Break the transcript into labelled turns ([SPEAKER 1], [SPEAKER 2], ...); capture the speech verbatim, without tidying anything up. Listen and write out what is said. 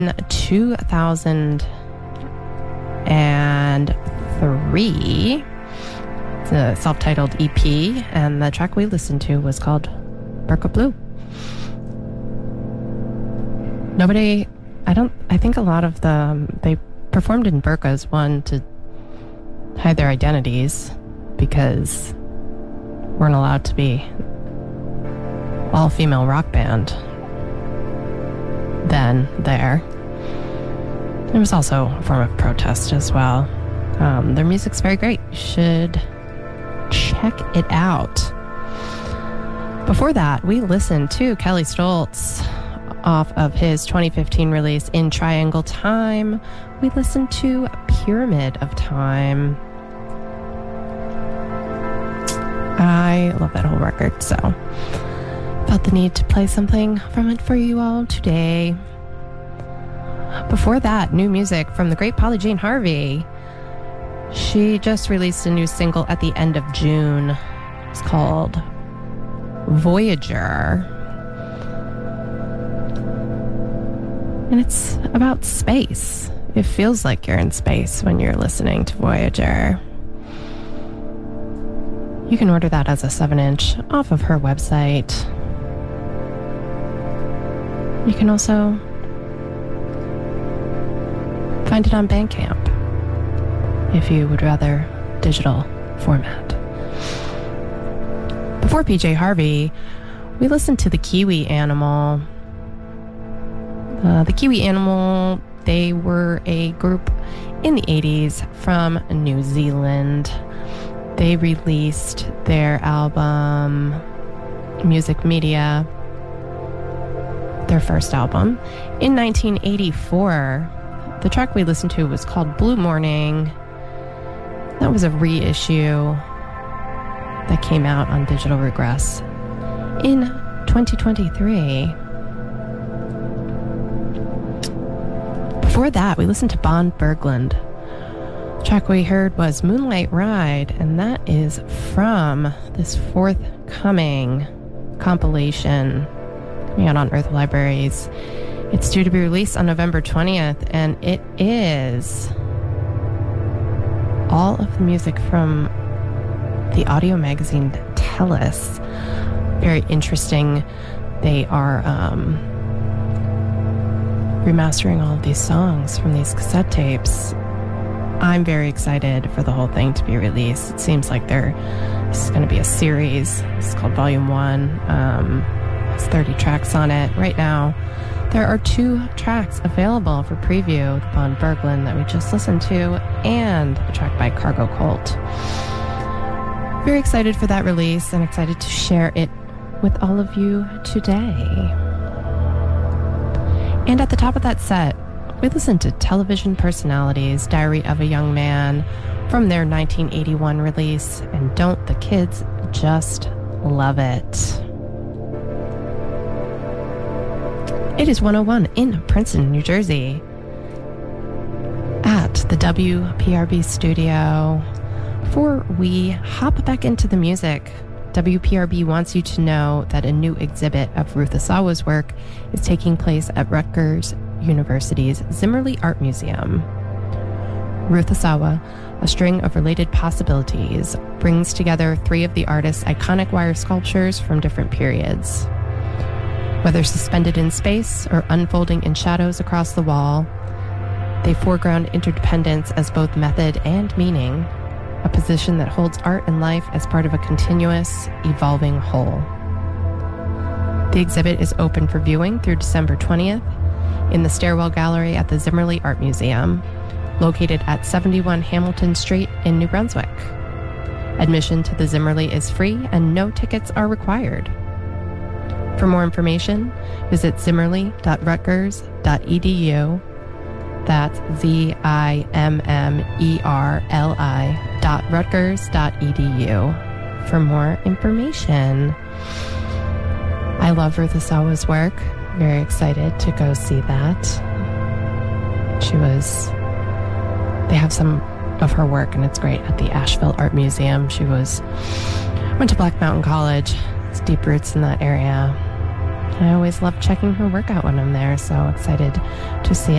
[SPEAKER 1] two thousand three. It's a self-titled E P, and the track we listened to was called Burqa Blue. Nobody, I don't, I think a lot of them, they performed in burqas, one, to hide their identities, because weren't allowed to be all-female rock band then, there. It was also a form of protest as well. Um, their music's very great. You should check it out. Before that, we listened to Kelly Stoltz off of his twenty fifteen release In Triangle Time. We listened to Pyramid of Time. I love that whole record, so felt the need to play something from it for you all today. Before that, new music from the great Polly Jean Harvey. She just released a new single at the end of June. It's called Voyager. And it's about space. It feels like you're in space when you're listening to Voyager. You can order that as a seven inch off of her website. You can also find it on Bandcamp if you would rather digital format. Before P J Harvey, we listened to The Kiwi Animal. Uh, the Kiwi Animal, they were a group in the eighties from New Zealand. They released their album Music Media, their first album, in nineteen eighty-four. The track we listened to was called Blue Morning. That was a reissue that came out on Digital Regress in twenty twenty-three. Before that, we listened to Bond Berglund. The track we heard was Moonlight Ride, and that is from this forthcoming compilation coming out on Earth Libraries. It's due to be released on November twentieth, and it is all of the music from the audio magazine Tellus. Very interesting. They are um, remastering all of these songs from these cassette tapes. I'm very excited for the whole thing to be released. It seems like there this is going to be a series. It's called Volume One. Um, it's thirty tracks on it. Right now, there are two tracks available for preview, the Bond Berglund that we just listened to, and a track by Cargo Cult. Very excited for that release and excited to share it with all of you today. And at the top of that set, we listened to Television Personalities, Diary of a Young Man, from their nineteen eighty-one release, and Don't the Kids Just Love It? It is one oh one in Princeton, New Jersey, at the W P R B studio. Before we hop back into the music, W P R B wants you to know that a new exhibit of Ruth Asawa's work is taking place at Rutgers University's Zimmerli Art Museum. Ruth Asawa, A String of Related Possibilities, brings together three of the artist's iconic wire sculptures from different periods. Whether suspended in space or unfolding in shadows across the wall, they foreground interdependence as both method and meaning, a position that holds art and life as part of a continuous, evolving whole. The exhibit is open for viewing through December twentieth in the Stairwell Gallery at the Zimmerli Art Museum, located at seventy-one Hamilton Street in New Brunswick. Admission to the Zimmerli is free and no tickets are required. For more information, visit zimmerli dot rutgers dot e d u. That's Z I M M E R L I dot rutgers dot e d u for more information. I love Ruth Asawa's work. Very excited to go see that. She was... They have some of her work, and it's great, at the Asheville Art Museum. She was... Went to Black Mountain College. It's deep roots in that area. I always love checking her work out when I'm there, so excited to see it.